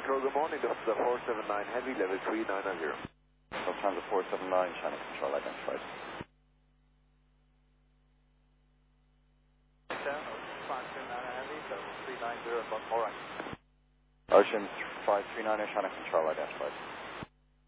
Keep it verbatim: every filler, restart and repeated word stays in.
Control, good morning. Lufthansa four seven nine Heavy, level three nine zero. Lufthansa four seven nine, Channel Control identified. five two nine Heavy, level three nine zero, alright. Ocean five three nine, Channel Control identified.